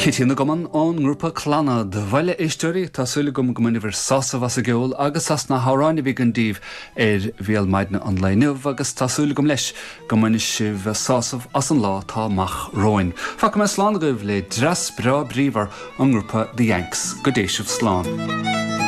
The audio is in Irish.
Kitty goman on grúpa clanad bhaile éisteoirí tásúla gom iver sása vas a geol agus as na háráinna bhí an díomh bhíal maidna an leineh agus tásúla gom leis gomaine sibh sásamh as an lá tá mach roin. Fa go me slán goibh le dras bra bríomhar an grúpa The Yanks go déisibh slán.